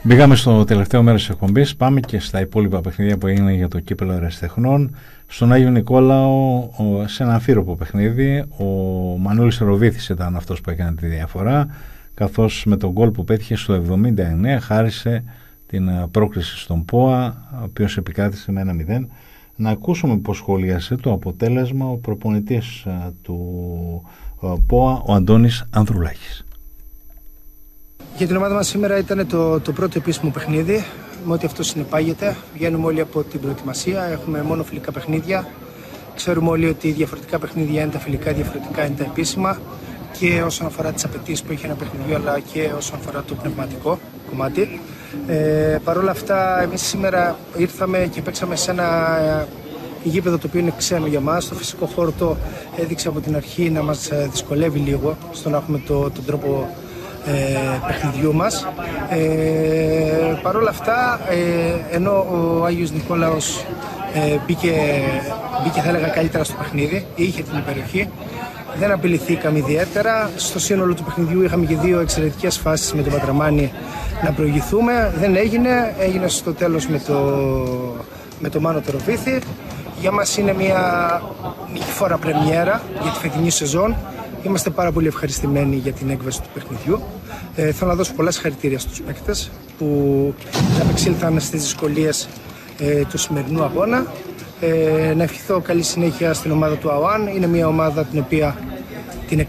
Μπήκαμε στο τελευταίο μέρος της εκπομπής. Πάμε και στα υπόλοιπα παιχνίδια που έγινε για το κύπελλο Ερασιτεχνών. Στον Άγιο Νικόλαο, σε ένα αμφίροπο παιχνίδι, ο Μανώλης Ροβίθης ήταν αυτός που έκανε τη διαφορά, καθώς με τον γκολ που πέτυχε στο 79 χάρισε την πρόκριση στον ΠΟΑ, ο οποίος επικράτησε με 1-0. Να ακούσουμε πώς σχολίασε το αποτέλεσμα ο προπονητής του ΠΟΑ, ο Αντώνης Ανδρουλάκης. Για την ομάδα μας σήμερα ήταν το πρώτο επίσημο παιχνίδι, με ό,τι αυτό συνεπάγεται. Βγαίνουμε όλοι από την προετοιμασία, έχουμε μόνο φιλικά παιχνίδια. Ξέρουμε όλοι ότι διαφορετικά παιχνίδια είναι τα φιλικά, διαφορετικά είναι τα επίσημα, και όσον αφορά τις απαιτήσεις που έχει ένα παιχνίδι, αλλά και όσον αφορά το πνευματικό κομμάτι. Παρ' όλα αυτά, εμείς σήμερα ήρθαμε και παίξαμε σε ένα γήπεδο το οποίο είναι ξένο για μας. Το φυσικό χώρο έδειξε από την αρχή να μας δυσκολεύει λίγο στο να έχουμε τον τρόπο παιχνιδιού μας. Παρ' όλα αυτά, ενώ ο Άγιος Νικόλαος μπήκε θα έλεγα καλύτερα στο παιχνίδι, είχε την υπεροχή, δεν απειληθήκαμε ιδιαίτερα. Στο σύνολο του παιχνιδιού είχαμε και δύο εξαιρετικές φάσεις με τον Πατραμάνη να προηγηθούμε. Δεν έγινε στο τέλος με το Μάνο Τεροβίθη. Για μας είναι μια νικηφόρα πρεμιέρα για τη φετινή σεζόν. Είμαστε πάρα πολύ ευχαριστημένοι για την έκβαση του παιχνιδιού. Θέλω να δώσω πολλά συγχαρητήρια στους παίκτες που απεξήλθαν στις δυσκολίες του σημερινού αγώνα. Να ευχηθώ καλή συνέχεια στην ομάδα του ΑΟΑΝ. Είναι μια ομάδα την οποία την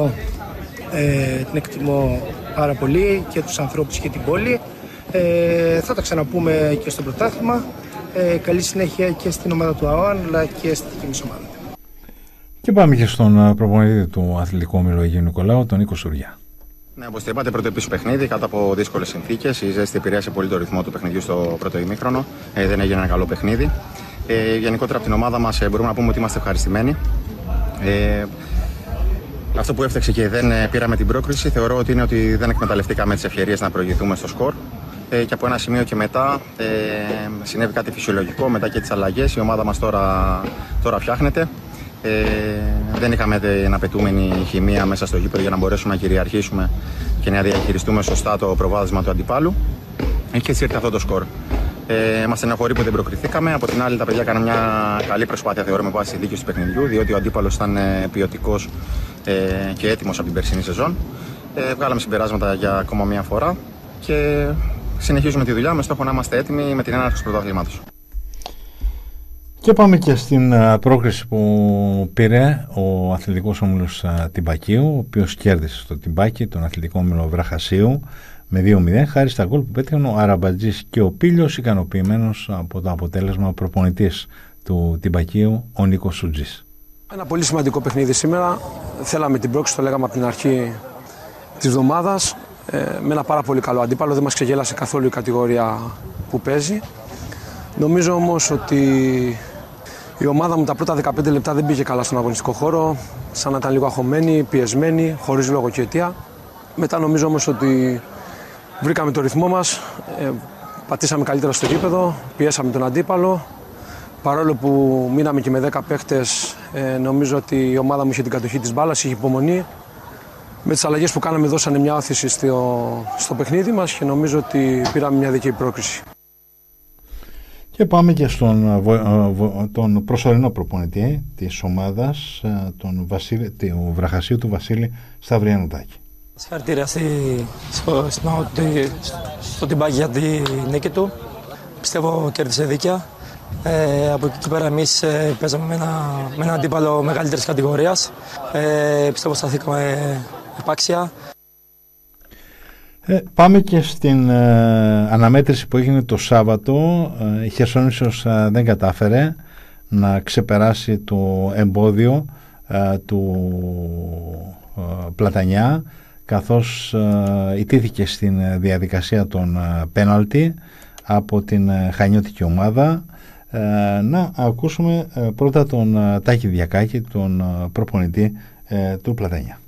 εκτιμώ πάρα πολύ, και τους ανθρώπους και την πόλη. Θα τα ξαναπούμε και στο πρωτάθλημα. Καλή συνέχεια και στην ομάδα του ΑΟΑΝ, αλλά και στη δική μας ομάδα. Και πάμε και στον προπονητή του Αθλητικού Όμιλου Αγίου Νικολάου, τον Νίκο Σουριά. Ναι, όπως είπατε, πρώτο επίσημο παιχνίδι κάτω από δύσκολες συνθήκες. Η ζέστη επηρέασε πολύ το ρυθμό του παιχνιδιού στο πρώτο ημίχρονο. Δεν έγινε ένα καλό παιχνίδι. Γενικότερα από την ομάδα μας μπορούμε να πούμε ότι είμαστε ευχαριστημένοι. Αυτό που έφταξε και δεν πήραμε την πρόκριση, θεωρώ ότι είναι ότι δεν εκμεταλλευτήκαμε τις ευκαιρίες να προηγηθούμε στο σκορ. Και από ένα σημείο και μετά συνέβη κάτι φυσιολογικό, μετά και τις αλλαγές. Η ομάδα μας τώρα φτιάχνεται. Δεν είχαμε την απαιτούμενη χημεία μέσα στο γήπεδο για να μπορέσουμε να κυριαρχήσουμε και να διαχειριστούμε σωστά το προβάδισμα του αντιπάλου. Και έτσι ήρθε αυτό το σκορ. Μας στεναχωρεί που δεν προκριθήκαμε. Από την άλλη, τα παιδιά έκαναν μια καλή προσπάθεια, θεωρώ, με βάση τη δίκηση του παιχνιδιού, διότι ο αντίπαλος ήταν ποιοτικός και έτοιμος από την περσινή σεζόν. Βγάλαμε συμπεράσματα για ακόμα μια φορά και συνεχίζουμε τη δουλειά με στόχο να είμαστε έτοιμοι με την έναρξη του πρωταθλήματος. Και πάμε και στην πρόκριση που πήρε ο Αθλητικός Όμιλος Τυμπακίου, ο οποίος κέρδισε στο Τυμπάκι τον Αθλητικό Όμιλο Βραχασίου με 2-0, χάρη στα γκολ που πέτυχαν ο Αραμπατζής και ο Πίλιος, ικανοποιημένος από το αποτέλεσμα, προπονητής του Τυμπακίου, ο Νίκος Σουτζής. Ένα πολύ σημαντικό παιχνίδι σήμερα. Θέλαμε την πρόκριση, το λέγαμε από την αρχή της εβδομάδας, με ένα πάρα πολύ καλό αντίπαλο. Δεν μας ξεγέλασε καθόλου η κατηγορία που παίζει. Νομίζω όμως ότι η ομάδα μου τα πρώτα 15 λεπτά δεν πήγε καλά στον αγωνιστικό χώρο, σαν να ήταν λίγο αγχωμένη, πιεσμένη, χωρίς λόγο και αιτία. Μετά νομίζω όμως ότι βρήκαμε το ρυθμό μας, πατήσαμε καλύτερα στο γήπεδο, πιέσαμε τον αντίπαλο. Παρόλο που μείναμε και με 10 παίχτες, νομίζω ότι η ομάδα μου είχε την κατοχή της μπάλας, είχε υπομονή. Με τις αλλαγές που κάναμε δώσανε μια όθηση στο παιχνίδι μας και νομίζω ότι πήραμε μια δίκαιη πρόκριση. Και πάμε και τον προσωρινό προπονητή της ομάδας, τον Βραχασίου, του Βασίλη Σταυριανουδάκη. Συγχαρητήρια στο Τυμπάκι για τη νίκη του. Πιστεύω κέρδισε δίκαια. Από εκεί και πέρα εμείς παίζαμε με έναν αντίπαλο μεγαλύτερης κατηγορίας. Πιστεύω σταθήκαμε επάξια. Πάμε και στην αναμέτρηση που έγινε το Σάββατο. Η Χερσόνησος δεν κατάφερε να ξεπεράσει το εμπόδιο του Πλατανιά, καθώς ιτήθηκε στην διαδικασία των πέναλτι από την χανιώτικη ομάδα. Να ακούσουμε πρώτα τον Τάκη Διακάκη, τον προπονητή του Πλατανιά.